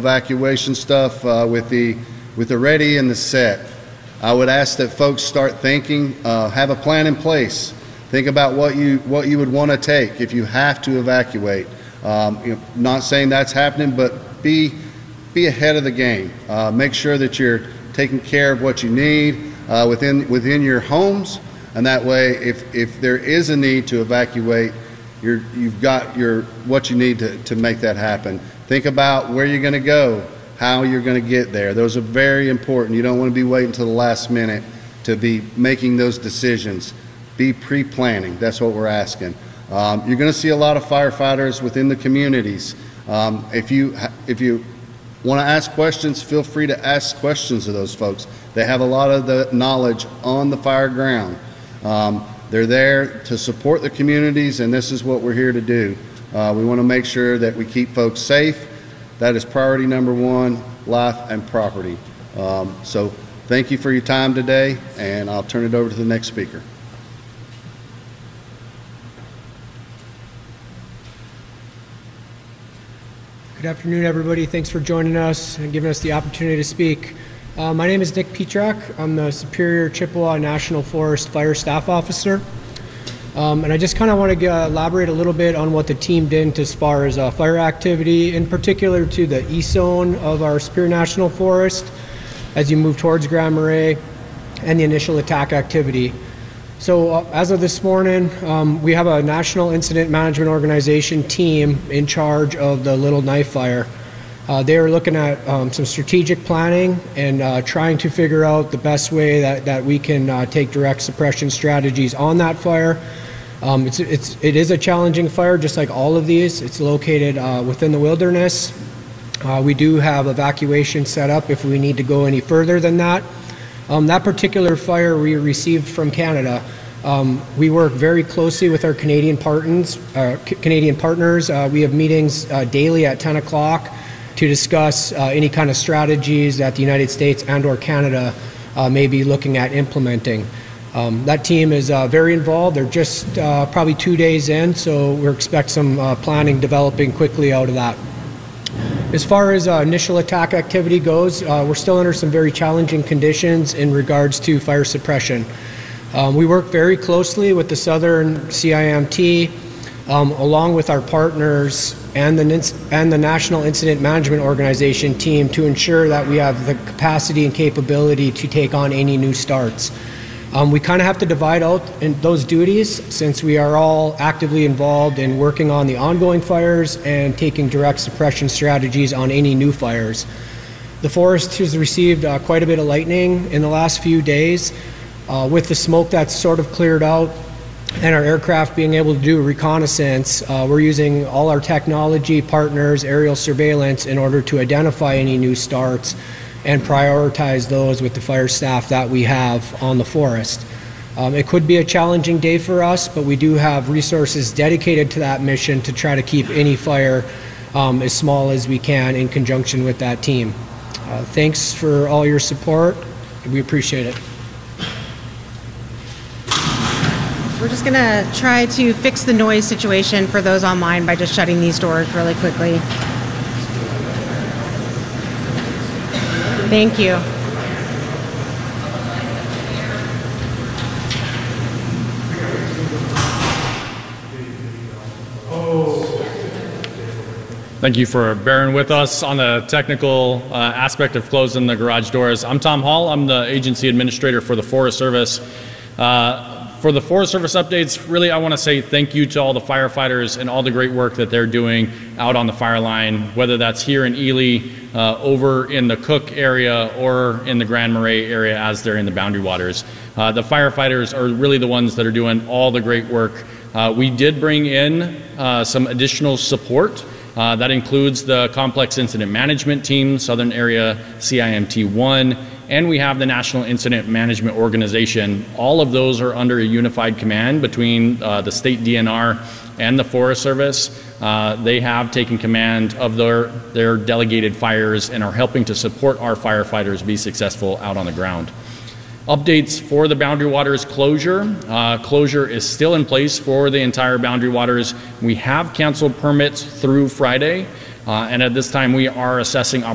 evacuation stuff with the ready and the set. I would ask that folks start thinking, have a plan in place. Think about what you would want to take if you have to evacuate. Not saying that's happening, but be ahead of the game. Make sure that you're taking care of what you need within your homes, and that way, if there is a need to evacuate, you've got what you need to make that happen. Think about where you're going to go, how you're going to get there. Those are very important. You don't want to be waiting until the last minute to be making those decisions. Be pre-planning. That's what we're asking. You're going to see a lot of firefighters within the communities. If you want to ask questions, feel free to ask questions of those folks. They have a lot of the knowledge on the fire ground. They're there to support the communities, and this is what we're here to do. We want to make sure that we keep folks safe. That is priority number one, life and property. So thank you for your time today, and I'll turn it over to the next speaker. Good afternoon, everybody. Thanks for joining us and giving us the opportunity to speak. My name is Nick Petrak. I'm the Superior Chippewa National Forest Fire Staff Officer. And I just kind of want to elaborate a little bit on what the team did as far as fire activity, in particular to the east zone of our Superior National Forest as you move towards Grand Marais and the initial attack activity. So as of this morning, we have a National Incident Management Organization team in charge of the Little Knife Fire. They are looking at some strategic planning and trying to figure out the best way that we can take direct suppression strategies on that fire. It is a challenging fire, just like all of these. It's located within the wilderness. We do have evacuation set up if we need to go any further than that. That particular fire we received from Canada. We work very closely with our Canadian partners. We have meetings daily at 10 o'clock to discuss any kind of strategies that the United States and/or Canada may be looking at implementing. That team is very involved. They're just probably 2 days in, so we expect some planning developing quickly out of that. As far as initial attack activity goes, we're still under some very challenging conditions in regards to fire suppression. We work very closely with the Southern CIMT, along with our partners and the National Incident Management Organization team to ensure that we have the capacity and capability to take on any new starts. We kind of have to divide out in those duties since we are all actively involved in working on the ongoing fires and taking direct suppression strategies on any new fires. The forest has received quite a bit of lightning in the last few days. With the smoke that's sort of cleared out and our aircraft being able to do reconnaissance, we're using all our technology partners, aerial surveillance, in order to identify any new starts and prioritize those with the fire staff that we have on the forest. It could be a challenging day for us, but we do have resources dedicated to that mission to try to keep any fire as small as we can in conjunction with that team. Thanks for all your support. We appreciate it. We're just gonna try to fix the noise situation for those online by just shutting these doors really quickly. Thank you. Thank you for bearing with us on the technical aspect of closing the garage doors. I'm Tom Hall. I'm the agency administrator for the Forest Service. For the Forest Service updates, really I want to say thank you to all the firefighters and all the great work that they're doing out on the fire line, whether that's here in Ely, over in the Cook area, or in the Grand Marais area as they're in the Boundary Waters. The firefighters are really the ones that are doing all the great work. We did bring in some additional support. That includes the Complex Incident Management Team, Southern Area CIMT-1, and we have the National Incident Management Organization. All of those are under a unified command between the state DNR and the Forest Service. They have taken command of their delegated fires and are helping to support our firefighters be successful out on the ground. Updates for the Boundary Waters closure. Closure is still in place for the entire Boundary Waters. We have canceled permits through Friday, and at this time we are assessing